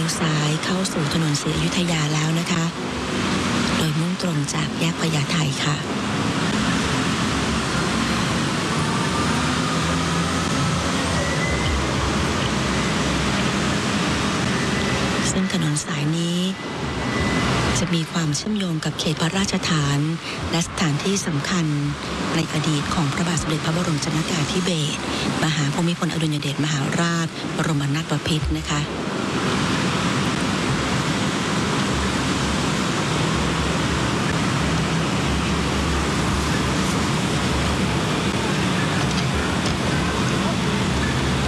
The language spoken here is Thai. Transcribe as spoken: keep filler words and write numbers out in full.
ยวซ้ายเข้าสู่ถนนศรีอยุธยาแล้วนะคะโดยมุ่งตรงจากแยกพญาไทค่ะซึ่งถนนสายนี้จะมีความเชื่อมโยงกับเขตพระราชฐานและสถานที่สำคัญในอดีตของพระบาทสมเด็จพระบรมชนกาธิเบศรมหาภูมิพลอดุลยเดชมหาราชบรมนาถบพิตรนะคะ